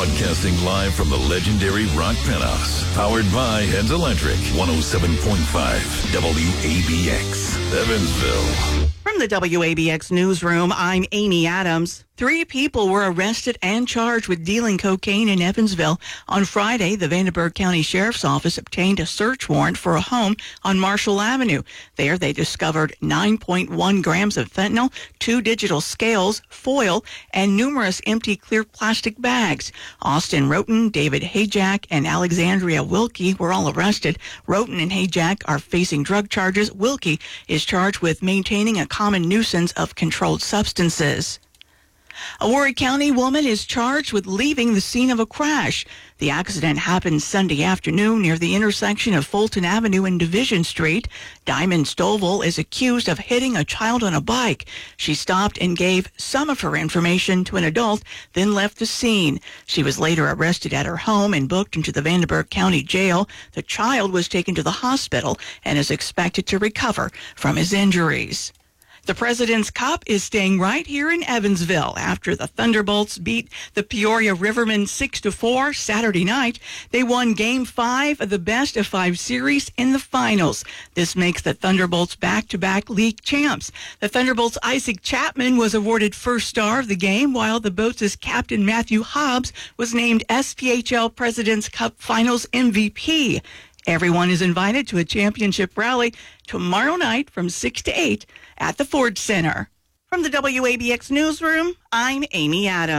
Broadcasting live from the legendary Rock Penthouse. Powered by Heads Electric. 107.5 WABX. Evansville. From the WABX newsroom, I'm Amy Adams. 3 people were arrested and charged with dealing cocaine in Evansville. On Friday, the Vanderburgh County Sheriff's Office obtained a search warrant for a home on Marshall Avenue. There, they discovered 9.1 grams of fentanyl, 2 digital scales, foil, and numerous empty clear plastic bags. Austin Roten, David Hayjack, and Alexandria Wilkie were all arrested. Roten and Hayjack are facing drug charges. Wilkie is charged with maintaining a common nuisance of controlled substances. A Horry County woman is charged with leaving the scene of a crash. The accident happened Sunday afternoon near the intersection of Fulton Avenue and Division Street. Diamond Stovall is accused of hitting a child on a bike. She stopped and gave some of her information to an adult, then left the scene. She was later arrested at her home and booked into the Vanderburgh County Jail. The child was taken to the hospital and is expected to recover from his injuries. The President's Cup is staying right here in Evansville after the Thunderbolts beat the Peoria Rivermen 6-4 Saturday night. They won Game 5 of the Best of 5 series in the finals. This makes the Thunderbolts back-to-back league champs. The Thunderbolts' Isaac Chapman was awarded first star of the game, while the Boats' captain Matthew Hobbs was named SPHL President's Cup Finals MVP. Everyone is invited to a championship rally tomorrow night from 6 to 8 at the Ford Center. From the WABX newsroom, I'm Amy Adams.